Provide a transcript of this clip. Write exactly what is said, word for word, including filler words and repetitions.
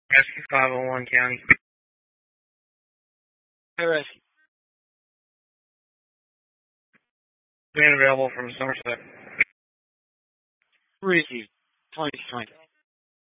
Rescue five oh one County. Hey, Rescue. Being available from Somerset. Receive. twenty twenty.